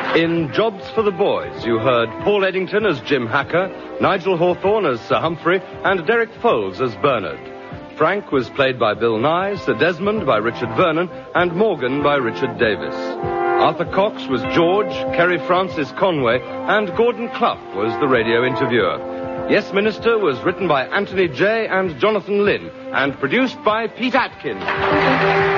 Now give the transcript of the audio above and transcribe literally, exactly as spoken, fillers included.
In Jobs for the Boys, you heard Paul Eddington as Jim Hacker, Nigel Hawthorne as Sir Humphrey, and Derek Foles as Bernard. Frank was played by Bill Nye, Sir Desmond by Richard Vernon, and Morgan by Richard Davis. Arthur Cox was George, Kerry Francis Conway, and Gordon Clough was the radio interviewer. Yes, Minister was written by Anthony Jay and Jonathan Lynn, and produced by Pete Atkin.